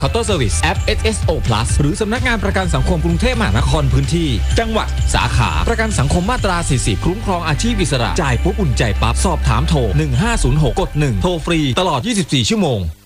เคาน์เตอร์เซอร์วิสแอป SSO Plus หรือสำนักงานประกันสังคมกรุงเทพมหานครพื้นที่จังหวัดสาขาประกันสังคมมาตรา 40 คุ้มครองอาชีพอิสระจ่ายปุ๊บอุ่นใจปั๊บสอบถามโทร1506กด1โทรฟรีตลอด24ชั่วโมง